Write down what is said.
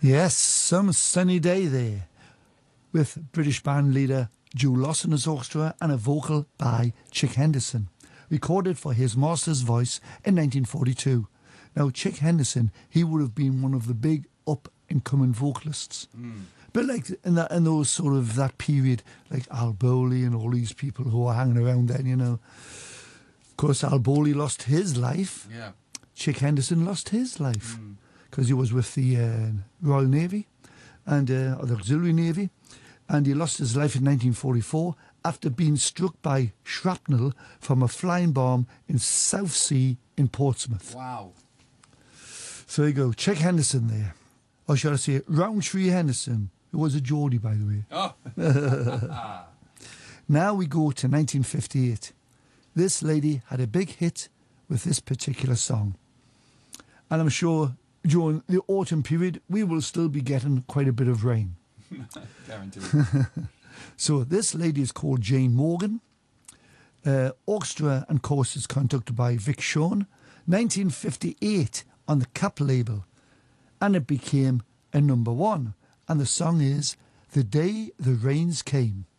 Yes, some sunny day there, with British band leader Joe Lawson as orchestra and a vocal by Chick Henderson, recorded for his master's voice in 1942. Now, Chick Henderson, he would have been one of the big up-and-coming vocalists. But like in those sort of that period, like Al Bowley and all these people who were hanging around then, you know. Of course, Al Bowley lost his life. Yeah. Chick Henderson lost his life because he was with the Royal Navy and or the Auxiliary Navy, and he lost his life in 1944 after being struck by shrapnel from a flying bomb in Southsea in Portsmouth. Wow. So there you go, Chick Henderson there. Or shall I say Roundtree Henderson, who was a Geordie, by the way. Oh. Now we go to 1958. This lady had a big hit with this particular song. And I'm sure during the autumn period, we will still be getting quite a bit of rain. Guaranteed. So this lady is called Jane Morgan. Orchestra and chorus is conducted by Vic Shawn. 1958 on the Cap label. And it became a number one. And the song is The Day the Rains Came.